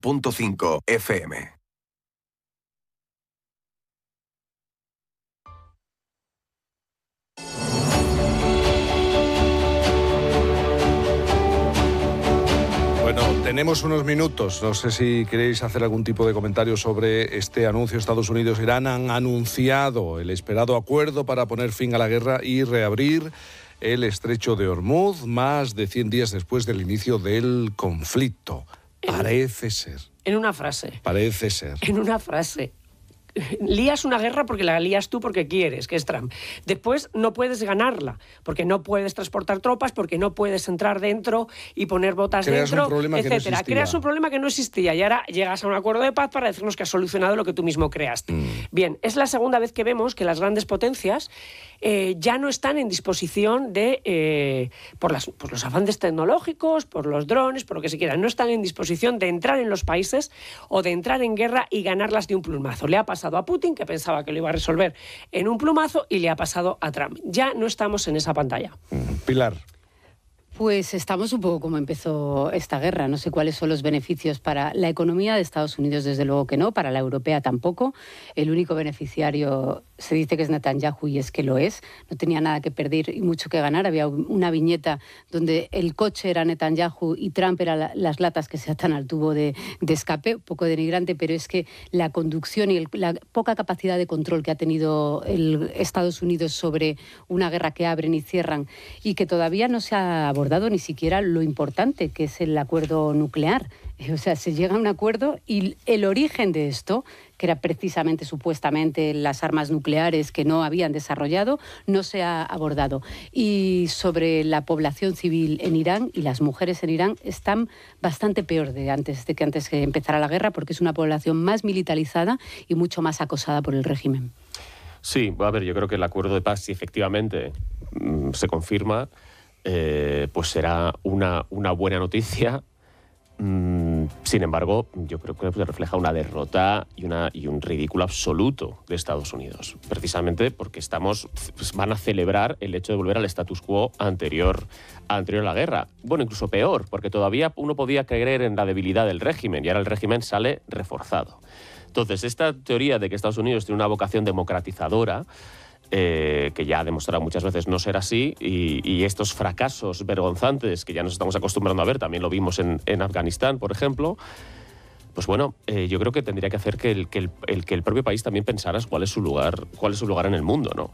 101.5 FM. Bueno, tenemos unos minutos. No sé si queréis hacer algún tipo de comentario sobre este anuncio. Estados Unidos e Irán han anunciado el esperado acuerdo para poner fin a la guerra y reabrir el estrecho de Hormuz, más de 100 días después del inicio del conflicto. Parece ser. En una frase. Parece ser. En una frase. Lías una guerra porque la lías tú porque quieres, que es Trump. Después no puedes ganarla, porque no puedes transportar tropas, porque no puedes entrar dentro y poner botas dentro, etcétera. Creas un problema que no existía y ahora llegas a un acuerdo de paz para decirnos que has solucionado lo que tú mismo creaste. Bien, es la segunda vez que vemos que las grandes potencias ya no están en disposición de, por los avances tecnológicos, por los drones, por lo que se quiera, no están en disposición de entrar en los países o de entrar en guerra y ganarlas de un plumazo. Le ha pasado a Putin, que pensaba que lo iba a resolver en un plumazo, y le ha pasado a Trump. Ya no estamos en esa pantalla. Pilar. Pues estamos un poco como empezó esta guerra. No sé cuáles son los beneficios para la economía de Estados Unidos, desde luego que no, para la europea tampoco. El único beneficiario se dice que es Netanyahu y es que lo es. No tenía nada que perder y mucho que ganar. Había una viñeta donde el coche era Netanyahu y Trump era las latas que se atan al tubo de escape, un poco denigrante, pero es que la conducción y la poca capacidad de control que ha tenido Estados Unidos sobre una guerra que abren y cierran y que todavía no se ha abordado ni siquiera lo importante que es el acuerdo nuclear. O sea, se llega a un acuerdo y el origen de esto, que era precisamente supuestamente las armas nucleares que no habían desarrollado, no se ha abordado. Y sobre la población civil en Irán y las mujeres en Irán están bastante peor de que antes que empezara la guerra, porque es una población más militarizada y mucho más acosada por el régimen. Sí, a ver, yo creo que el acuerdo de paz, si efectivamente se confirma, pues será una buena noticia. Sin embargo, yo creo que refleja una derrota y un ridículo absoluto de Estados Unidos, precisamente porque van a celebrar el hecho de volver al status quo anterior a la guerra. Bueno, incluso peor, porque todavía uno podía creer en la debilidad del régimen y ahora el régimen sale reforzado. Entonces, esta teoría de que Estados Unidos tiene una vocación democratizadora, que ya ha demostrado muchas veces no ser así, y estos fracasos vergonzantes que ya nos estamos acostumbrando a ver, también lo vimos en Afganistán, por ejemplo, pues bueno, yo creo que tendría que hacer que el propio país también pensara cuál es su lugar en el mundo, ¿no?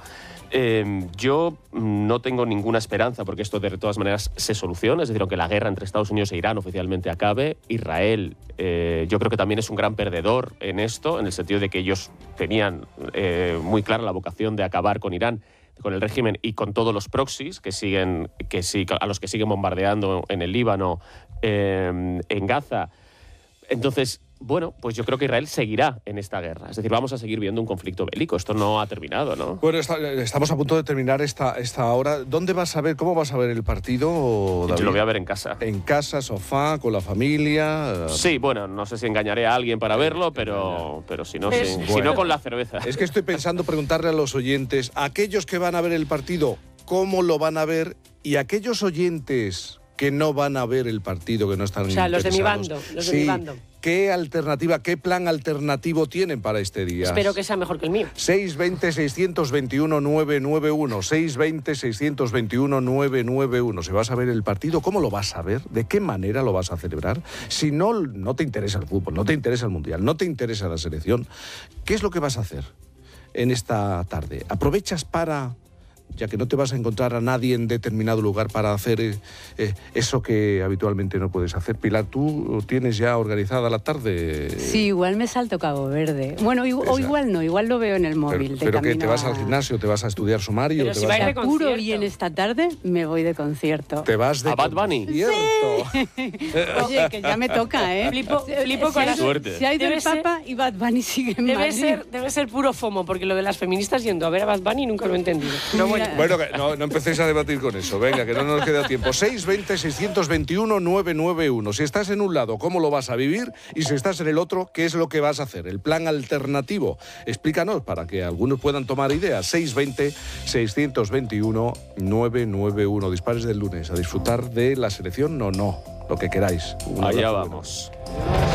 Yo no tengo ninguna esperanza porque esto de todas maneras se solucione, es decir, aunque la guerra entre Estados Unidos e Irán oficialmente acabe, Israel yo creo que también es un gran perdedor en esto, en el sentido de que ellos tenían muy clara la vocación de acabar con Irán, con el régimen y con todos los proxies a los que siguen bombardeando en el Líbano, en Gaza. Entonces, bueno, pues yo creo que Israel seguirá en esta guerra. Es decir, vamos a seguir viendo un conflicto bélico. Esto no ha terminado, ¿no? Bueno, estamos a punto de terminar esta hora. ¿Dónde vas a ver, cómo vas a ver el partido, David? Yo lo voy a ver en casa. ¿En casa, sofá, con la familia? Sí, bueno, no sé si engañaré a alguien para verlo, pero si no, si no con la cerveza. Es que estoy pensando preguntarle a los oyentes, aquellos que van a ver el partido, ¿cómo lo van a ver? Y aquellos oyentes que no van a ver el partido, que no están interesados. Los de mi bando, los de mi bando. ¿Qué alternativa, qué plan alternativo tienen para este día? Espero que sea mejor que el mío. 620-621-991, 620-621-991. ¿Se vas a ver el partido? ¿Cómo lo vas a ver? ¿De qué manera lo vas a celebrar? Si no te interesa el fútbol, no te interesa el Mundial, no te interesa la selección, ¿qué es lo que vas a hacer en esta tarde? ¿Aprovechas para, ya que no te vas a encontrar a nadie en determinado lugar, para hacer eso que habitualmente no puedes hacer? Pilar, ¿tú tienes ya organizada la tarde? Sí, igual me salto Cabo Verde. Bueno, igual no, igual lo veo en el móvil. Pero que te vas al gimnasio, te vas a estudiar sumario. Pero te si vas vais de concierto. Apuro bien esta tarde, me voy de concierto. ¿Te vas de ¿A Bad Bunny? Sí. Oye, que ya me toca, ¿eh? Flipo con la suerte. Si hay del Papa y Bad Bunny sigue en Madrid. Debe ser puro FOMO, porque lo de las feministas yendo a ver a Bad Bunny nunca lo he entendido. Pero bueno, que no empecéis a debatir con eso. Venga, que no nos queda tiempo. 620-621-991. Si estás en un lado, ¿cómo lo vas a vivir? Y si estás en el otro, ¿qué es lo que vas a hacer? El plan alternativo. Explícanos para que algunos puedan tomar ideas. 620-621-991. Dispares del lunes. A disfrutar de la selección, no. Lo que queráis. Allá vamos.